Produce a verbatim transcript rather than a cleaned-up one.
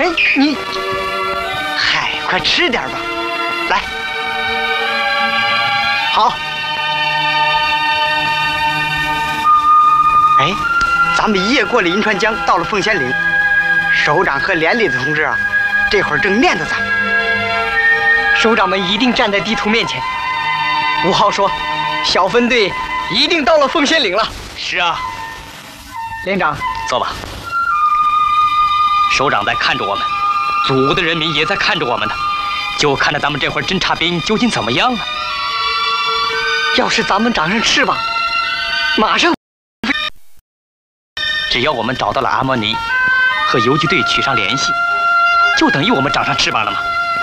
这你，嗨，快吃点吧，来。好。哎，咱们一夜过了银川江，到了凤仙岭。首长和连里的同志啊，这会儿正念着咱们。首长们一定站在地图面前。吴浩说，小分队一定到了凤仙岭了。 是啊。 连长， 坐吧。首长在看着我们，祖的人民也在看着我们呢，就看着咱们这会儿侦察兵究竟怎么样啊？ 要是咱们长上翅膀，马上。 只要我们找到了阿莫尼，和游击队取上联系，就等于我们长上翅膀了吗？